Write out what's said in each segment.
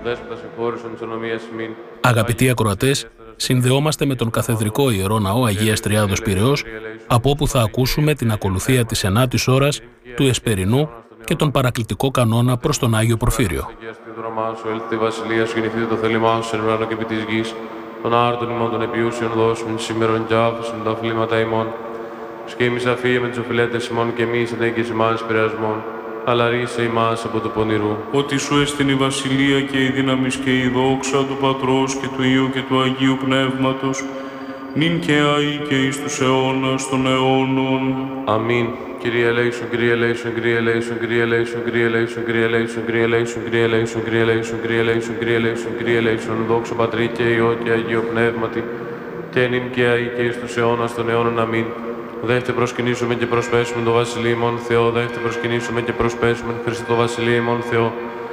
Αγαπητοί ακροατές, συνδεόμαστε με τον Καθεδρικό Ιερό Ναό Αγίας Τριάδος Πειραιώς, από όπου θα ακούσουμε την ακολουθία της 9ης ώρας του Εσπερινού και τον παρακλητικό κανόνα προς τον Άγιο Πορφύριο. Τη βασιλεία σου, γεννηθείτε το θέλημά σου, εν ουρανό και επί της γης. Τον άρτον ημών των επιούσιων δώσμην, σήμερον και άφησον τα φλήματα ημών. Και εμείς αφήγε με τους οφειλέτες ημών και εμείς ενέγκες ημάς πειρασμών. Αλλά ρίσε ημάς από το πονηρού. Ότι σου έστειν η βασιλεία και η δύναμις και η δόξα του Πατρός και του Υιού και του Αγίου Πνεύματος, νυν και αεί και εις τους αιώνας των αιώνων. Αμήν. Kyrie eleison, Kyrie eleison, Kyrie eleison, Kyrie eleison, Kyrie eleison, Kyrie eleison, Kyrie eleison, Kyrie eleison, Kyrie eleison, Kyrie eleison, Kyrie eleison, Kyrie eleison, δόξα Πατρί και Υιό και Αγίο Πνεύματι, και νυν και αεί και εις τους αιώνας των αιώνων. Αμήν. Δέχτε προσκυνήσουμε και προσπέσουμε το Βασιλείο ημών Θεό, δέχτε προσκυνήσουμε και προσπέσουμε Χριστό το Βασιλείο ημών Θεό.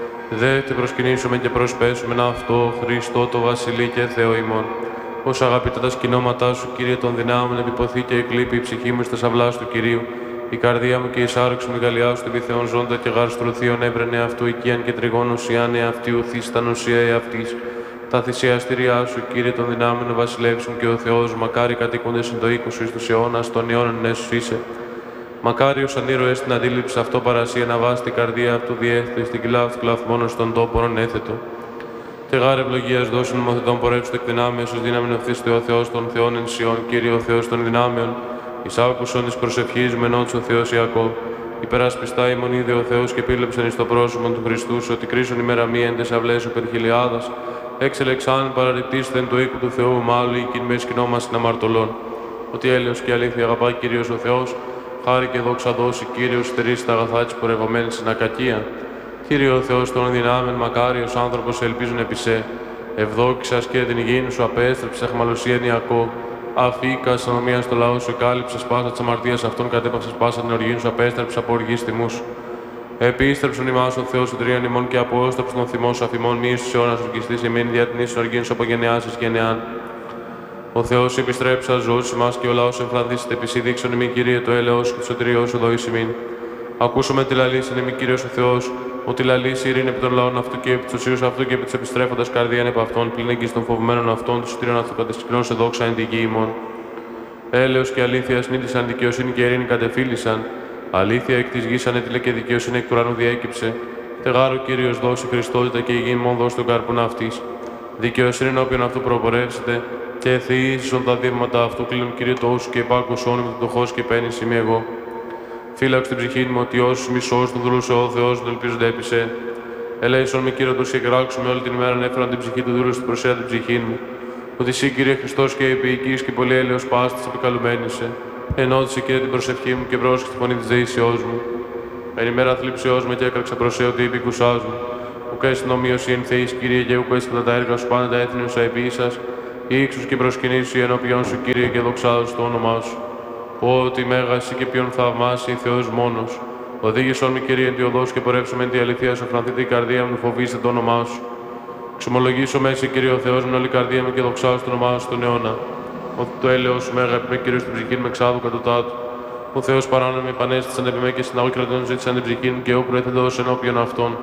Δέχτε προσκυνήσουμε και προσπέσουμε αυτό Χριστό το Βασιλείο και Θεό ημών. Ως αγαπητά τα σκηνώματά σου, Κύριε των δυνάμεων, επιποθεί και εκλείπει η ψυχή μου στα σαυλάς του Κυρίου. Η καρδία μου και η σάρξη μου γαλιά σου, την επιθεών ζώντα και γαρστρουθείων έβρενε αυτού οικίαν και τριγών ουσιάν εαυτή ουθείς τα νοσία εαυτής. Τα θυσιαστήριά σου, Κύριε των δυνάμεων, βασιλεύσουν και ο Θεός, μακάρι κατοικούνται συν το οίκο σου εις τους αιώνας των αιώνων νέσους είσαι. Μακάριος αν ήρωες στην αντίληψη αυτό παρασία να βάσει την καρδία αυτού διέθετε στην κοιλά του κλαθμόνος των τόπων έθετο. Και γάρ ευλογίας δώσουν νομοθετών πορεύσου εκ δυνάμεως εις δύναμην ευθύς ο Θεός των Θεών εν Σιών, Κύριε ο Θεός των δυνάμεων. Εις άκουσον της προσευχής με νότς ο Θεός Ιακώβ. Υπερασπιστά ημών είδε ο Θεός και πήλεψαν εις το πρόσωπο του Χριστού, ότι κρίσον ημέρα μία εν τες αυλές ο περχιλιάδας. Έξελεξαν παραρρυπτήστε το οίκου του Θεού, μάλλον η κοινή σκηνόμα συναμαρτωλών. Ότι έλεος και αλήθεια αγαπά Κύριος ο Θεός, χάρη και δόξα δώσει Κύριος στερήσει τα αγαθά της πορευομένης στην ακακία. Κύριε ο Θεός των δυνάμεων, μακάριος άνθρωπος ελπίζουν επί σε. Ευδόξας και την υγιεινή σου απέστρεψε αχμαλωσία νιακό. Αφήκα αστυνομία στο λαό σου, κάλυψε πάσα τη αμαρτία αυτών, κατέπαυσε πάσα την οργή σου, απέστρεψε από οργή τιμού σου. Επίστρεψον ημάς ο Θεός του τριών ημών και απόστρεψε τον θυμό σου αφημών, μη εις αιώνας ορκιστής ημίν διατνής οργήν σου από γενεάς εις γενεάν. Ο Θεός επιστρέψα ζώους ημάς και ο λαός εμφρανθήσετε επί δείξον ημί Κύριε το έλεος και το σωτηριό σου δόης ημίν. Ακούσουμε τη λαλήση ημί Κύριος ο Θεός, ότι λαλήσει ειρήνη επί των λαών αυτού και επί του οσίους αυτού και επί της επιστρέφοντας καρδίαν επ' αυτών, πλην εγγύς των φοβουμένων αυτών, του σωτηρίων αυτού κατεσκηνών σε δόξα εν τη γη ημών. Έλεος και αλήθεια συνείδησαν, δικαιοσύνη και ειρήνη κατεφίλησαν. Αλήθεια εκ της γης ανέτειλε και δικαιοσύνη εκ του ουρανού διέκυψε. Τεγάρο Κύριος δώσει Χριστότητα και η γη ημών δώσει τον καρπούν αυτής. Δικαιοσύνη όποιον αυτού προπορεύσετε, και θεήσισον τα δίδματα αυτού κλείνουν Κύριε το όσου και υπάκουσον με το τοχός και πέννης είμαι εγώ. Φύλαξε την ψυχή μου ότι όσους μισός του δούλουσε ο Θεός του ελπίζονται έπεισε. Ελέησον με Κύριε τους και κράξουμε όλη την ημέρα έφεραν την ψυχή του δούλου στην προσέα την ψυχή μου. Ότι εσύ Κύριε Χριστός και επίοικης και πολύ έλεος πάστης επικαλουμένησε. Ενώτησε Κύριε την προσευχή μου και πρόσεξε τη φωνή της δεήσεώς μου. Εν ημέρα θλίψεώς με και έκραξε προσέ ότι επικουσάς μου. Ουκ έστιν ομοίωση εν θεής Κύριε και ουκ έστιν τα έργα σου πάντα τα έθνη σου αεπίησας. Ήξους και προσκυνήσου ενώπιον σου Κύριε και δοξάδος το όνομά σου. Ότι μέγας και ποιον θαυμάσει Θεός μόνος. Οδήγησον με Κύριε εν τη οδός και πορεύσουμε εν τη αληθεία σου, φρανθείτε η καρδία μου, φοβήστε το όνομά σου. Ξομολογήσω μέσα Κύριε ο Θεός μου όλη η καρδία μου και δοξάζω το όνομά σου τον αιώνα. Ότι το έλεος σου μέγα επιμέ Κύριε στην ψυχή μου εξάδου κατωτάτου. Ο Θεός παράνομη επανέστησαν επιμέ και συναγώ κρατών ζήτησαν την ψυχή μου και όπου έθεντος ενώπιον αυτών.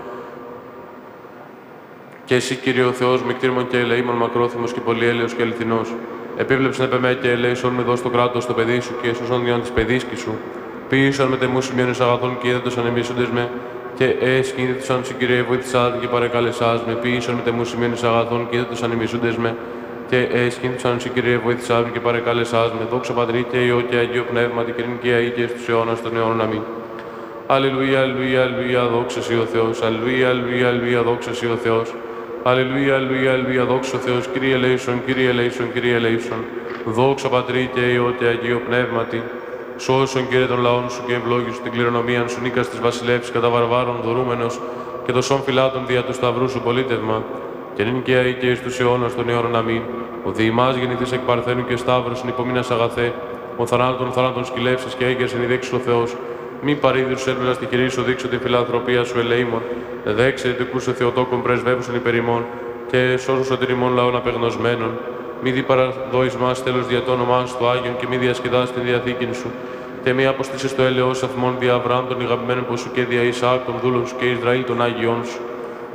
Και εσύ Κύριε ο Θεός με κτήρμον και ελεήμων μακρόθυμος και πολύ έλεος και αληθινός. Επίβλεψε επ' εμέ και ελέησον με δώσ' το κράτος στο παιδί σου και σώσον διόν της παιδίσκης σου. Ποιήσαν με τεμούς σημείωνες αγαθών και είδατος ανεμίσοντες με και έσκυνητος σου Κύριε βοήθησάτε και παρεκάλεσάς με. Ποιήσαν με τεμούς σημείωνες αγαθών και είδατος ανεμίσοντες με και έσκυνητος σου Κύριε βοήθησάτε και παρεκάλεσάς με. Δόξα Πατρί και Υιό και Αγίο Πνεύματι και νυν και αεί και στους αιώνας των αιώνων. Αμήν. Αλληλούια, αλληλούια, αλληλούια, δόξα σοι ο Θεός. Αλληλούια, αλληλούια, αλληλούια, δόξα σοι ο Θεός. Αλληλούια, αλληλούια, αλληλούια, δόξα ο Θεός, Κύριε ελέησον, Κύριε ελέησον, Κύριε ελέησον. Δόξα Πατρί και Υιό και Αγίο Πνεύματι. Σώσον Κύριε των λαών σου και ευλόγησον την κληρονομία σου, νίκας της βασιλεύσης κατά βαρβάρων δωρούμενος και τοσών φυλάτων δια του σταυρού σου πολίτευμα. Και νυν και αεί και εις τους αιώνας των αιώνων. Αμήν. Ο διημάς γεννηθείς εκ Παρθένου και Σταύρος υπομείνας αγαθέ. Ο θανάτων σκυλεύσεις και έγκαιρσεν η δείξου ο Θεός. Μη παρήδηρους έλβελα στη χειρή σου δείξω τη φιλανθρωπία σου ελεήμων. Δέξε τεκούσε Θεοτόκον πρεσβεύουσαν υπερημών και σώσου σωτηριμών λαών απεγνωσμένων. Μη δι παραδόεις μας τέλος δια το όνομά σου το Άγιον και μη διασκεδάσεις την διαθήκην σου. Και μη αποστήσεις το έλεος αθμών δια Αβραάμ των ηγαπημένων που σου και δια Ισαάκ των δούλων σου και Ισραήλ των Άγιών σου.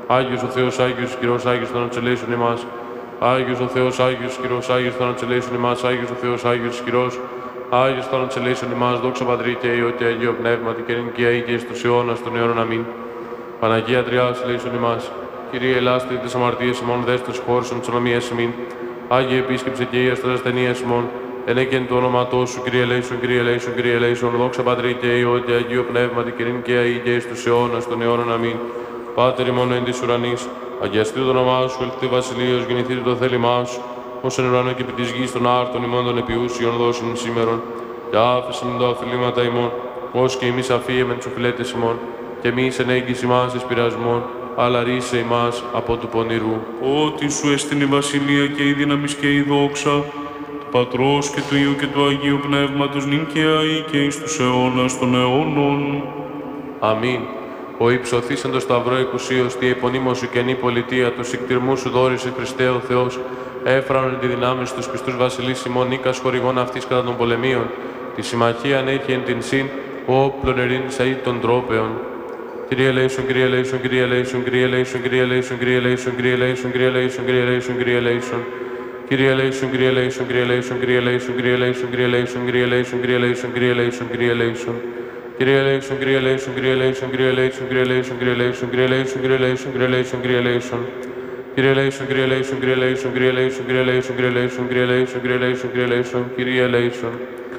Άγιος ο Θεός, Άγιος Ισχυρός, Άγιος των ατσελέσεων ημάς. Άγιος ο Θεός, Άγιος Ισχυρός, Άγιος των ατσελέσεων ημάς. Άγιος ο Θεός, Άγιος Ισχυρός, Άγιος των ατσελέσεων ημάς. Δόξα Πατρί και Υιό και Αγίο Πνεύματι και νυν και αεί και εις τους αιώνας των αιώνων. Αμήν. Παναγία Τριάς, ελέησον ημάς. Κύριε ελάστε τις αμαρτίες ημών, δέστε τους χώρους της ονομίας ημίν. Άγιε επίσκεψε και Υιάς τας ασθενείας ημών. Ενέκεν το όνοματό σου, Κύριε ελέησον, Κύριε ελέησον, Κύριε ελέησον. Δόξα Πατρί και Υιό και Αγίο Πνεύματι και νυν και αεί και εις τους αιώνας των αιώνων. Αμήν. Πάτερ ημών εν της ουρανής, αγιαστεί το όνομά σου, ελθεί βασιλείος, γεννηθείτε το θέλημά σου, ως εν ουρανό και επί της γης των άρτων ημών των επιούσιων δώσουν σήμερον. Και άφεσιν τα οφειλήματα ημών, ως και εμείς αφίεμεν τους οφειλέτες ημών, και μη εν έγκυς ημάς εις πειρασμών, αλλά ρίσε ημάς από του πονηρού. Ότι σου εστιν η βασιλεία και η δύναμις και η δόξα, του Πατρός και του Υιού και του Αγίου Πνεύματος, νυν και αεί και εις τους αιώνας των αιώνων. Αμήν. Ο υψωθής εν το σταυρό εκουσίως, τη επωνύμω σου καινή πολιτεία, του συκτηρμού σου δόρισε Χριστέ ο Θεός, έφρανον τη δυνάμει στους πιστούς βασιλείς ημών, νίκας χορηγών αυτής κατά των πολεμίων, τη συμμαχίαν έχει εν την συν, όπλων ερήνης αεί των τρόπεων. Κύριε ελέησον, Κύριε ελέησον, Κύριε ελέησον, Κύριε ελέησον, Κύριε ελέησον, Κύριε ελέησον, Κύριε ελέησον, Κύριε ελέησον, Κύριε ελέησον, Κύριε ελέησον. Κύριε ελέησον, Κύριε ελέησον, Κύριε ελέησον, Κύριε ελέησον, Κύριε ελέησον, Κύριε ελέησον, Κύριε ελέησον, Κύριε ελέησον, Κύριε ελέησον, Κύριε ελέησον. Κύριε ελέησον, Κύριε ελέησον, Κύριε ελέησον, Κύριε ελέησον, Κύριε ελέησον, Κύριε ελέησον, Κύριε ελέησον, Κύριε ελέησον, Κύριε ελέησον, Κύριε ελέησον. Κύριε ελέησον, Κύριε ελέησον, Κύριε ελέησον, Κύριε ελέησον, Κύριε ελέησον, Κύριε ελέησον, Κύριε ελέησον, Κύριε ελέησον, Κύριε ελέησον, Κύριε ελέησον.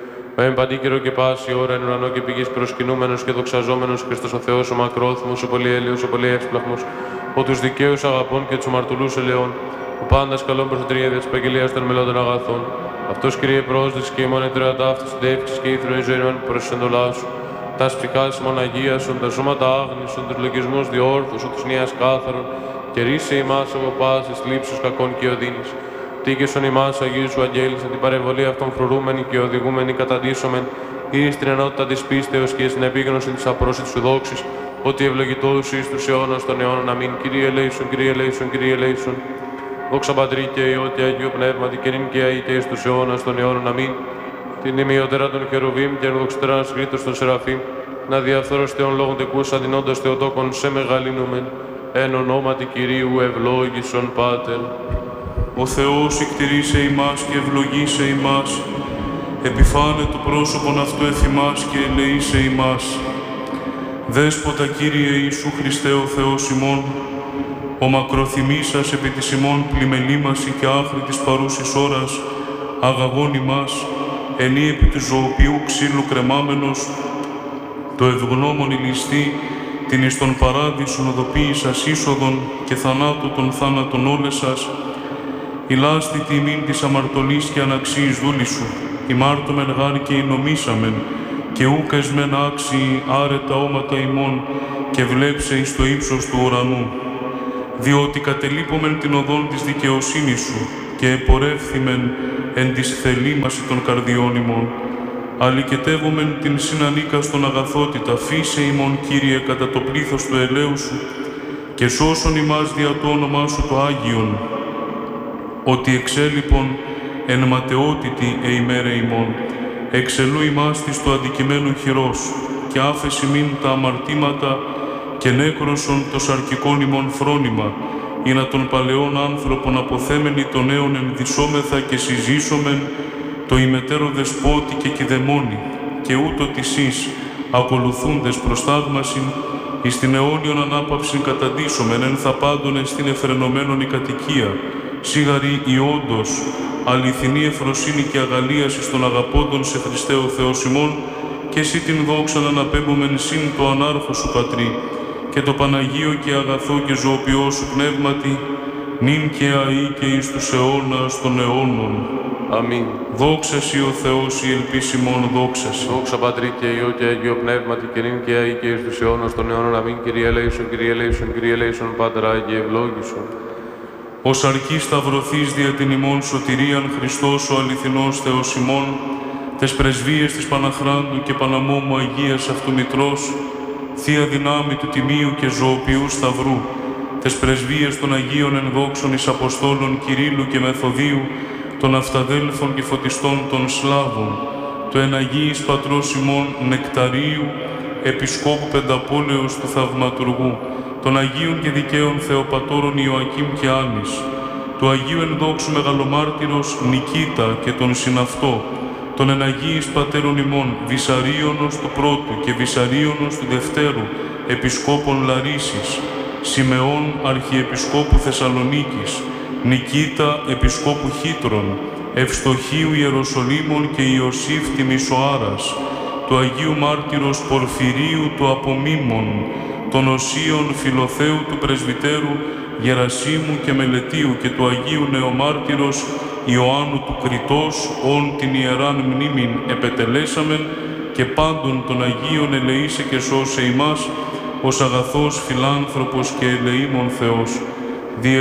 Ο εν παντή καιρό και πάση ώρα εν ουρανό και πηγής προσκυνούμενος και δοξαζόμενος Χριστός ο Θεός, ο μακρόθυμος, ο πολυέλεος, ο πολυεύσπλαχνος, ο τους δικαίους αγαπών και τους αμαρτωλούς ελαιών, ο πάντας καλών προς την τριέδεια της επαγγελίας των μελών των αγαθών. Αυτός, Κύριε, πρόσδεση και ημών ετρέα ταύτης, συντεύξης και ήθροη ζωήν προς τις εντολάς σου. Τας ψυχάς ημών αγίασον, τα σώματα άγνησον, τους λογισμούς διόρθωσον, τους νέας κάθαρον, και ρίσε ημάς από πάσης λήψους κακών και οδύνης. Τίκεσον ημάς Αγίου σου αγγέλισαν την παρεμβολή αυτών φρουρούμενη και οδηγούμενη καταντήσομεν, ή στην ενότητα της πίστεως και στην επίγνωση της απρόσιτης σου δόξης, ότι ευλογητός εις τους αιώνας των αιώνων. Αμήν. Κύριε ελέησον, Κύριε ελέησον, Κύριε ελέησον. Δόξα Πατρί και Υιό και Αγίου Πνεύματι και νυν και αεί και εις τους αιώνας των αιώνων. Αμήν. Την ημιωτέρα των Χερουβίμ και ενδοξωτέρα σκρίτως των Σεραφείμ, να διαφθορός Θεών λόγων τεκούς αδεινώντας Θεοτόκον σε μεγαλύνομεν, εν ονόματι Κυρίου ευλόγησον Πάτερ. Ο Θεός εκτηρήσε ημάς και ευλογήσε ημάς, επιφάνε το πρόσωπον αυτού εφημάς και ελεήσε ημάς. Δέσποτα Κύριε Ιησού Χριστέ ο Θεός ημών, ο μακροθυμήσας επί της ημών πλημελήμαση και άχρη της παρούσης ώρας, αγαγών ημάς, ενή επί του ζωοποιού ξύλου κρεμάμενος, το ευγνώμων ηλιστή, την εις τον παράδεισον οδοποίησας είσοδον και θανάτου των θάνατων όλες σας, ηλάστη τιμήν της αμαρτωλής και αναξίης δούλη σου, ημάρτωμεν γάρ και εινομήσαμεν, και ούκες μεν άξιοι άρετα όματα ημών, και βλέψε εις το ύψος του ουρανού. Διότι κατελείπομεν την οδόν της δικαιοσύνης σου, και επορεύθημεν εν της θελήμαση των καρδιών ημών. Αλικετεύομεν την συνανίκαστον αγαθότητα, φύσε ημών, Κύριε, κατά το πλήθος του ελαίου σου, και σώσον ημάς δια το όνομά σου το Άγιον, ότι εξέλιπον εν ματαιότητη ημέρε ημών, εξελού ημάς της το αντικειμένου χειρός, και άφεση μην τα αμαρτήματα, και νέκρωσον το σαρκικών ημών φρόνημα, ή να των παλαιών άνθρωπων αποθέμενοι των νέων ενδυσόμεθα και συζήσομεν, το ημετέρω δεσπότη και κηδεμόνι, και ούτω της εις, ακολουθούντες προς θαύμασιν, εις την αιώνιον ανάπαυσιν καταντήσομεν, εν θα πάντων εστιν εφρενωμένον η κατοικία, σίγαρη η όντως, αληθινή εφροσύνη και αγαλίαση των αγαπώντων σε Χριστέ ο Θεός ημών, και εσύ την δόξαν αναπέμπομεν συν το ανάρχο σου Πατρί, και το Παναγίο και αγαθό και ζωοποιό σου πνεύματι, νυν και αεί και εις τους αιώνας των αιώνων. Αμήν. Δόξα Συ ο Θεός, η ελπίσιμον δόξα Συ. Δόξα Πατρί και Υιό και Αγίο Πνεύματι και νυν και αεί και εις τους αιώνας των αιώνων. Αμήν. Κύριε ελέησον, Κύριε ελέησον, Κύριε ελέησον, Πάτερ Άγιε ευλόγησον. Ως αρκής σταυρωθείς δια την ημών σωτηρίαν Χριστός ο αληθινός Θεός ημών, τες πρεσβείες της Παναχράντου και Παναμόμου Αγίας αυτού Μητρός, Θεία δυνάμει του Τιμίου και Ζωοποιού Σταυρού, τες πρεσβείες των Αγίων ενδόξων εις Αποστόλων Κυρίλλου και Μεθοδίου, των Αυταδέλφων και Φωτιστών των Σλάβων, του εν Αγίης Πατρός ημών Νεκταρίου, Επισκόπου Πενταπόλεως του Θαυματουργού, των Αγίων και Δικαίων Θεοπατώρων Ιωακήμ και Άννης, του Αγίου Ενδόξου Μεγαλομάρτυρος Νικήτα και τον συναυτό, των Εναγίης Πατέρων ημών Βυσαρίωνος του πρώτου και Βυσαρίωνος του δευτέρου Επισκόπων Λαρίσης, Σιμεών Αρχιεπισκόπου Θεσσαλονίκης, Νικήτα Επισκόπου Χήτρων, Ευστοχίου Ιεροσολύμων και Ιωσήφ Τιμισοάρας, του Αγίου Μάρτυρος Πορφυρίου του Απομίμων, των Οσίων Φιλοθέου του Πρεσβυτέρου Γερασίμου και Μελετίου και του Αγίου Νεομάρτυρος Ιωάννου του Κριτός, όν την Ιεράν μνήμην επετελέσαμεν, και πάντων των Αγίων ελεήσε και σώσε ημάς, ως αγαθός φιλάνθρωπος και ελεήμων Θεός.